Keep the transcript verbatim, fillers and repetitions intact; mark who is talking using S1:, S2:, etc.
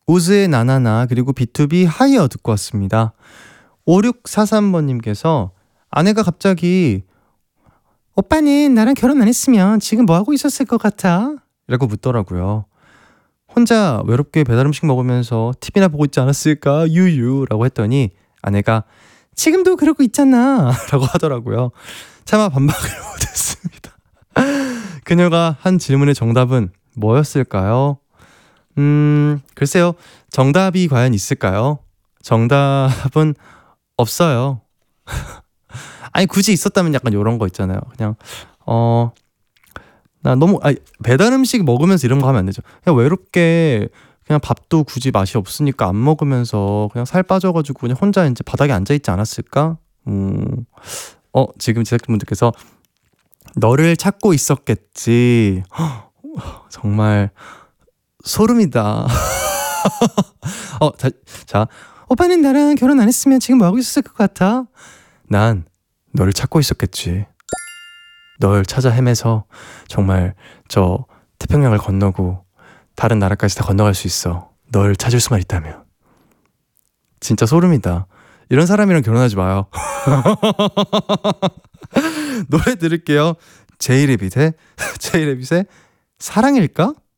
S1: 오즈의 나나나 그리고 비투비 하이어 듣고 왔습니다. 오육사삼 번님께서 아내가 갑자기 오빠는 나랑 결혼 안 했으면 지금 뭐하고 있었을 것 같아? 라고 묻더라고요. 혼자 외롭게 배달음식 먹으면서 티비나 보고 있지 않았을까 유유라고 했더니 아내가 지금도 그러고 있잖아 라고 하더라고요. 차마 반박을 못했습니다. 그녀가 한 질문의 정답은 뭐였을까요? 음 글쎄요, 정답이 과연 있을까요? 정답은 없어요. 아니 굳이 있었다면 약간 이런 거 있잖아요. 그냥 어 나 너무 아니, 배달 음식 먹으면서 이런 거 하면 안 되죠. 그냥 외롭게 그냥 밥도 굳이 맛이 없으니까 안 먹으면서 그냥 살 빠져가지고 그냥 혼자 이제 바닥에 앉아 있지 않았을까? 음, 어 지금 제작진분들께서 너를 찾고 있었겠지. 헉, 정말 소름이다. 어, 자, 자, 오빠는 나랑 결혼 안 했으면 지금 뭐 하고 있었을 것 같아? 난 너를 찾고 있었겠지. 널 찾아 헤매서 정말 저 태평양을 건너고 다른 나라까지 다 건너갈 수 있어. 널 찾을 수만 있다면. 진짜 소름이다. 이런 사람이랑 결혼하지 마요. 노래 들을게요. 제이레빗의 제이레빗의 사랑일까?